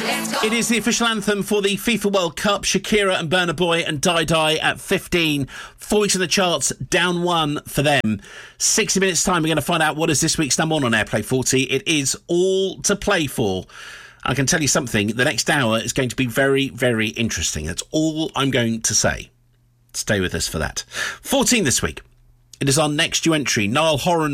It is the official anthem for the FIFA World Cup. Shakira and Burna Boy and Die Die at 15. 4 weeks in the charts, down 1 for them. 60 minutes time, we're going to find out what is this week's number 1 on Airplay 40. It is All to Play For. I can tell you something, the next hour is going to be very, very interesting. That's all I'm going to say. Stay with us for that. 14 this week. It is our next due entry, Niall Horan.